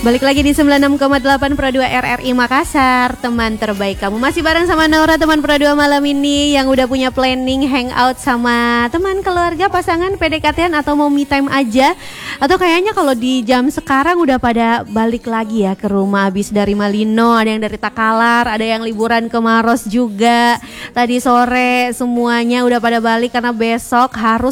Balik lagi di 96,8 Pro 2 RRI Makassar. Teman terbaik kamu masih bareng sama Naura, teman Pro 2 malam ini yang udah punya planning hangout sama teman, keluarga, pasangan, PDKT-an atau mau me time aja. Atau kayaknya kalau di jam sekarang udah pada balik lagi ya ke rumah habis dari Malino, ada yang dari Takalar, ada yang liburan ke Maros juga. Tadi sore semuanya udah pada balik karena besok harus